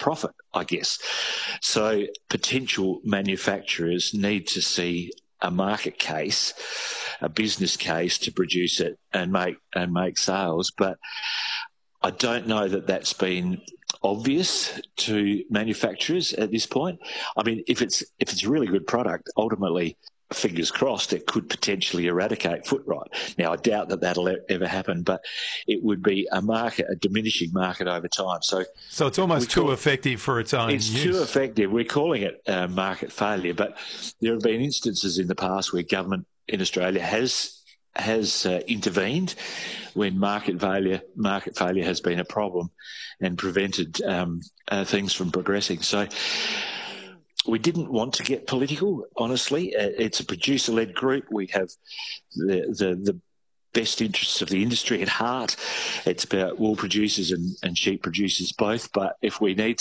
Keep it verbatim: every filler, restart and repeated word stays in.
profit, I guess. So potential manufacturers need to see a market case, a business case to produce it and make and make sales. But I don't know that that's been obvious to manufacturers at this point. I mean, if it's if it's a really good product, ultimately, fingers crossed, it could potentially eradicate foot rot. Now, I doubt that that'll ever happen, but it would be a market, a diminishing market over time. So, so it's almost too effective for its own It's use. too effective. We're calling it uh, market failure, but there have been instances in the past where government in Australia has has uh, intervened when market failure market failure has been a problem and prevented um, uh, things from progressing. So we didn't want to get political, honestly. Uh, it's a producer-led group. We have the, the, the best interests of the industry at heart. It's about wool producers and, and sheep producers both. But if we need